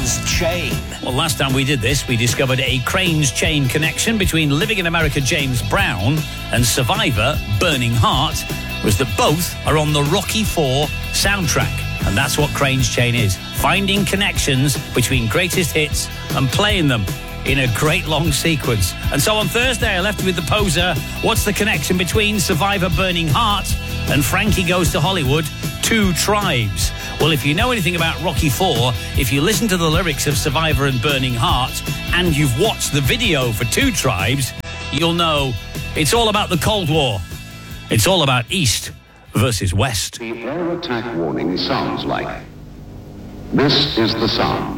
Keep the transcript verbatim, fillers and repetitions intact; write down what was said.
Crane's Chain. Well, last time we did this, we discovered a Crane's Chain connection between Living in America James Brown and Survivor Burning Heart was that both are on the Rocky four soundtrack. And that's what Crane's Chain is. Finding connections between greatest hits and playing them in a great long sequence. And so on Thursday, I left you with the poser. What's the connection between Survivor Burning Heart and Frankie Goes to Hollywood, Two Tribes? Well, if you know anything about Rocky four, if you listen to the lyrics of Survivor and Burning Heart, and you've watched the video for Two Tribes, you'll know it's all about the Cold War. It's all about East versus West. The air attack warning sounds like. This is the sound.